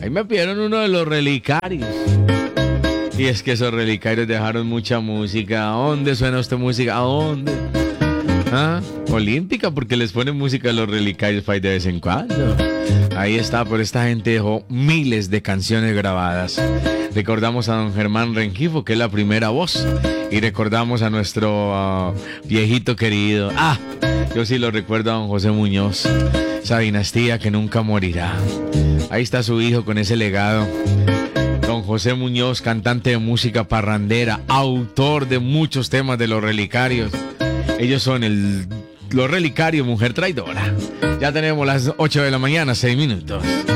Ahí me pidieron uno de los relicarios. Y es que esos relicarios dejaron mucha música. ¿A dónde suena usted música? ¿A dónde? ¿Ah? Olímpica, porque les ponen música a los relicarios para ir de vez en cuando. Ahí está, pero esta gente dejó miles de canciones grabadas. Recordamos a don Germán Rengifo, que es la primera voz. Y recordamos a nuestro viejito querido. Yo sí lo recuerdo a don José Muñoz. Esa dinastía que nunca morirá. Ahí está su hijo con ese legado. Don José Muñoz, cantante de música parrandera, autor de muchos temas de los relicarios. Ellos son los relicarios, mujer traidora. Ya tenemos las 8 de la mañana, 6 minutos.